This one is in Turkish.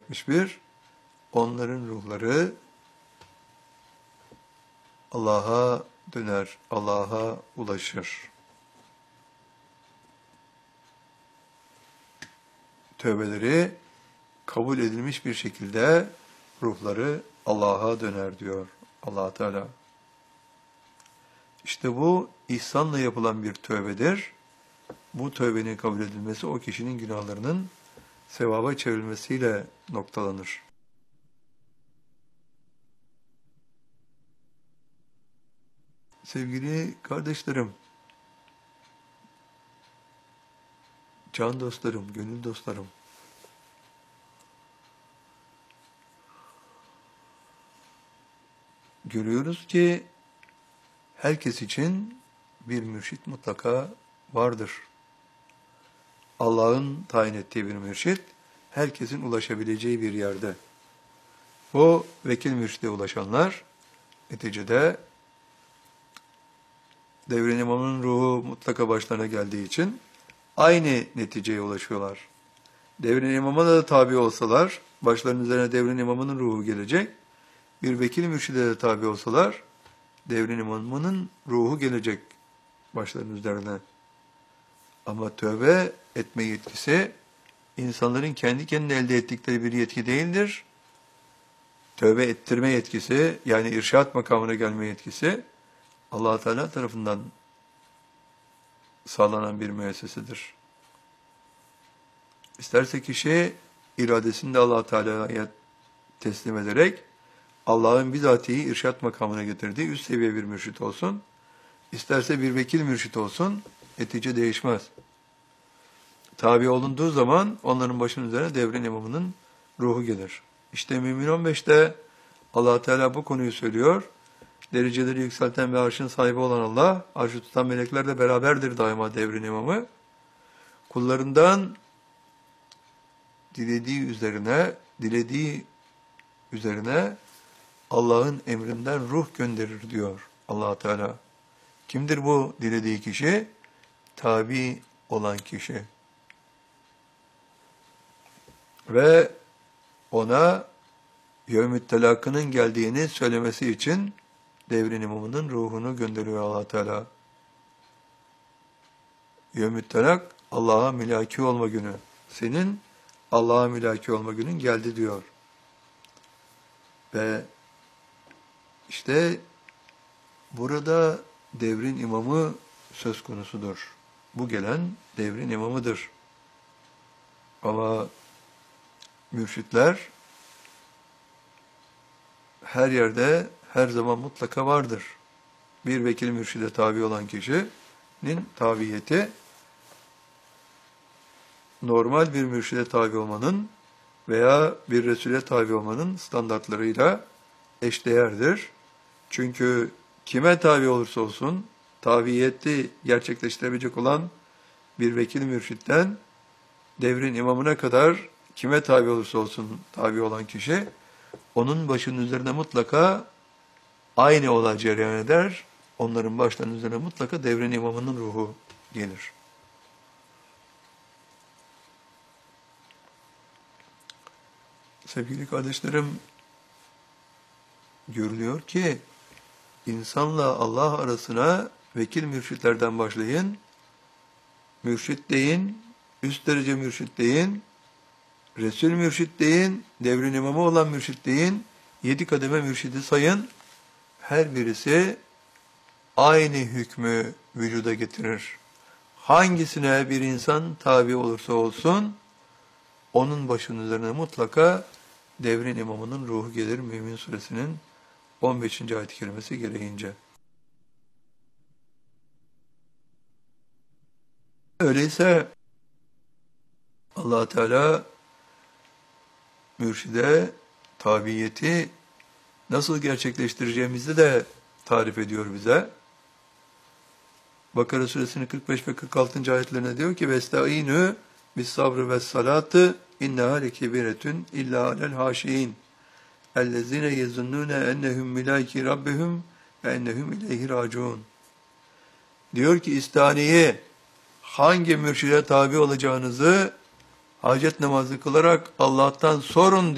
171. Onların ruhları Allah'a döner, Allah'a ulaşır. Tövbeleri kabul edilmiş bir şekilde ruhları Allah'a döner diyor Allah Teala. İşte bu ihsanla yapılan bir tövbedir. Bu tövbenin kabul edilmesi o kişinin günahlarının sevaba çevrilmesiyle noktalanır. Sevgili kardeşlerim, can dostlarım, gönül dostlarım, görüyoruz ki herkes için bir mürşit mutlaka vardır. Allah'ın tayin ettiği bir mürşit, herkesin ulaşabileceği bir yerde. O vekil mürşide ulaşanlar, neticede devrin imamının ruhu mutlaka başlarına geldiği için aynı neticeye ulaşıyorlar. Devrin imamına da tabi olsalar, başlarının üzerine devrin imamının ruhu gelecek. Bir vekil mürşide de tabi olsalar, devrin imamının ruhu gelecek başlarının üzerine. Ama tövbe etme yetkisi, insanların kendi kendine elde ettikleri bir yetki değildir. Tövbe ettirme yetkisi, yani irşat makamına gelme yetkisi, Allah Teala tarafından sağlanan bir müessesedir. İsterse kişi iradesini de Allah Teala'ya teslim ederek Allah'ın bizatihi irşat makamına getirdiği üst seviye bir mürşit olsun, isterse bir vekil mürşit olsun, netice değişmez. Tabi olunduğu zaman onların başının üzerine devrin imamının ruhu gelir. İşte Mümin 15'te Allah Teala bu konuyu söylüyor. Dereceleri yükselten ve arşın sahibi olan Allah, arşı tutan meleklerle beraberdir daima devrin imamı. Kullarından dilediği üzerine Allah'ın emrinden ruh gönderir diyor Allah Teala. Kimdir bu dilediği kişi? Tabi olan kişi. Ve ona yevm-i telakının geldiğini söylemesi için devrin imamının ruhunu gönderiyor Allah Teala. Yevm-i telak, Allah'a mülaki olma günü. Senin Allah'a mülaki olma günün geldi diyor. Ve işte burada devrin imamı söz konusudur. Bu gelen devrin imamıdır. Ama mürşitler her yerde, her zaman mutlaka vardır. Bir vekil mürşide tabi olan kişinin tabiyeti, normal bir mürşide tabi olmanın veya bir Resul'e tabi olmanın standartlarıyla eşdeğerdir. Çünkü kime tabi olursa olsun, tabiyeti gerçekleştirebilecek olan bir vekil mürşitten devrin imamına kadar kime tabi olursa olsun tabi olan kişi, onun başının üzerine mutlaka aynı olay cereyan eder. Onların başlarının üzerine mutlaka devrin imamının ruhu gelir. Sevgili kardeşlerim, görülüyor ki insanla Allah arasına vekil mürşitlerden başlayın, mürşit deyin, üst derece mürşit deyin, Resul mürşit deyin, devrin imamı olan mürşit deyin, 7 kademe mürşidi sayın, her birisi aynı hükmü vücuda getirir. Hangisine bir insan tabi olursa olsun, onun başının üzerine mutlaka devrin imamının ruhu gelir. Mümin Suresinin 15. ayet-i kerimesi gereğince. Öyleyse Allah Teala mürşide tabiyeti nasıl gerçekleştireceğimizi de tarif ediyor bize. Bakara Suresinin 45 ve 46. ayetlerine diyor ki vestaînû bis-sabrı ve's-salâtı inneha lekebiretun illâ alel hâşiîn ellezîne yezunnûne ennehum milâiki rabbihum ve ennehum ileyhi râciûn. Diyor ki istaniye, hangi mürşide tabi olacağınızı hacet namazı kılarak Allah'tan sorun